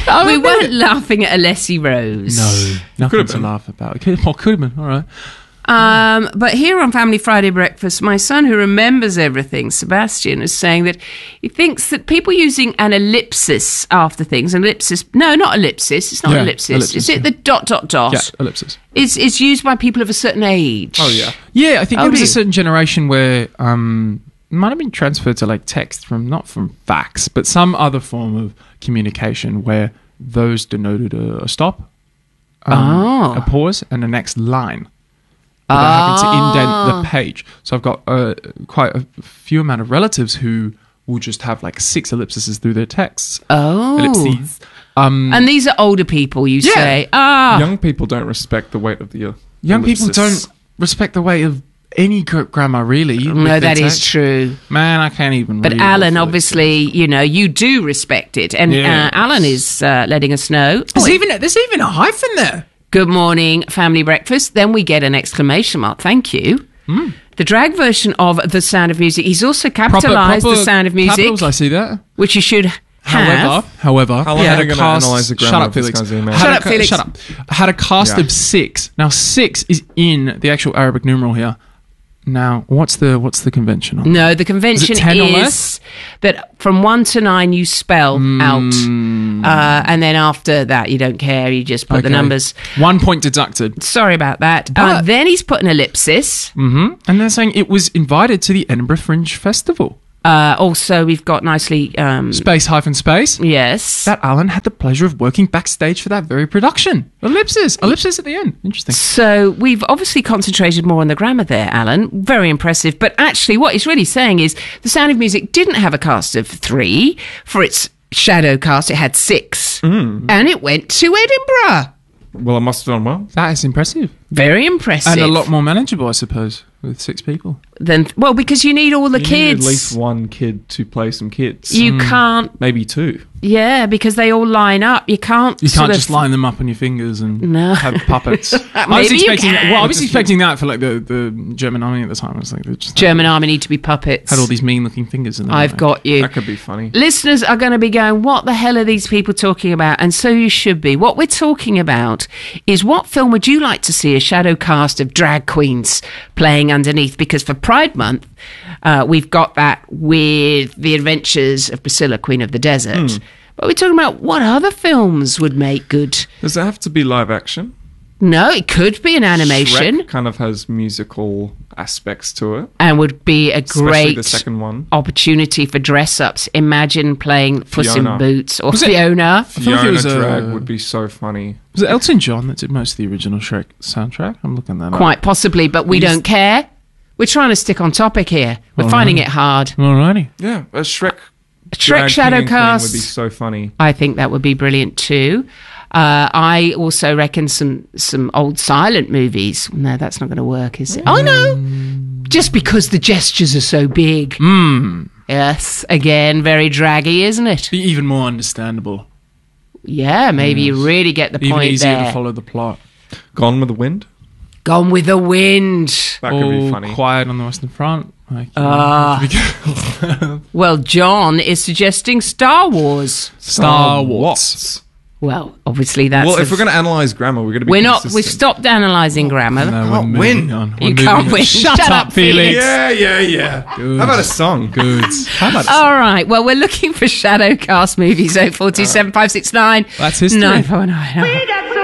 We weren't laughing at Alessi Rose. No, nothing to laugh about. Could have been, all right. But here on Family Friday Breakfast, my son, who remembers everything, Sebastian, is saying that he thinks that people using an ellipsis after things, no, not ellipsis, it's not ellipsis. Is it the ... Yeah, ellipsis. It's used by people of a certain age. Oh, yeah. Yeah, I think there was a certain generation where it might have been transferred to like text not from fax, but some other form of communication where those denoted a stop, a pause, and the next line. Without having to indent the page. So I've got quite a few amount of relatives who will just have like 6 ellipses through their texts. Oh. Ellipses. And these are older people, you say. Young people don't respect the weight of the Young people don't respect the weight of any grammar, really. No, that is true. Man, I can't even But read Alan, obviously, you do respect it. And Alan is letting us know. There's even a hyphen there. Good morning, Family Breakfast. Then we get an exclamation mark. Thank you. The drag version of The Sound of Music. He's also capitalised The Sound of Music. Capitals, I see that. Which you should have. However, how long are they going to analyse the grammar of this guy's email? Shut up, Felix. Shut up. I had a cast of 6. Now, 6 is in the actual Arabic numeral here. Now, what's the convention on? No, the convention is that from 1 to 9 you spell out, and then after that you don't care. You just put the numbers. 1 point deducted. Sorry about that. Then he's put an ellipsis. And they're saying it was invited to the Edinburgh Fringe Festival. Also, we've got nicely... Space. Yes. That Alan had the pleasure of working backstage for that very production. Ellipsis at the end. Interesting. So we've obviously concentrated more on the grammar there, Alan. Very impressive. But actually what he's really saying is The Sound of Music didn't have a cast of 3. For its shadow cast, it had 6. And it went to Edinburgh. Well, it must have done well. That is impressive. Very impressive. And a lot more manageable, I suppose, with 6 people. Well, because you need all the kids. You need at least 1 kid to play some kids. You can't... Maybe 2. Yeah, because they all line up. You can't just line them up on your fingers and have puppets. I was expecting that for like the German army at the time. I was like, German army need to be puppets. Had all these mean-looking fingers in them. I've got you. That could be funny. Listeners are going to be going, what the hell are these people talking about? And so you should be. What we're talking about is, what film would you like to see a shadow cast of drag queens playing underneath? Because for Pride Month, we've got that with The Adventures of Priscilla, Queen of the Desert. But we're talking about what other films would make good. Does it have to be live action? No, it could be an animation. Shrek kind of has musical aspects to it. And would be a great the second one. Opportunity for dress-ups. Imagine playing Puss in Boots or Fiona. Fiona drag would be so funny. Was it Elton John that did most of the original Shrek soundtrack? I'm looking that up. Quite possibly, but we don't care. We're trying to stick on topic here. We're finding it hard. Alrighty. Yeah, a Shrek shadow cast would be so funny. I think that would be brilliant too. I also reckon some old silent movies. No, that's not going to work, is it? Oh no, just because the gestures are so big. Yes, again, very draggy, isn't it? Be even more understandable. Yeah, maybe you really get the point there. Even easier to follow the plot. Gone with the Wind. Gone with the Wind. That could be funny. Quiet on the Western Front. Well, John is suggesting Star Wars. Star Wars. Well, obviously that's... Well, if we're going to analyse grammar, we're going to be consistent. We've stopped analysing grammar. No, we're moving on. You can't win. Shut up, Felix. Yeah. Good. How about a song? Good. All right. Well, we're looking for shadow cast movies. 0427 569 That's history. 949.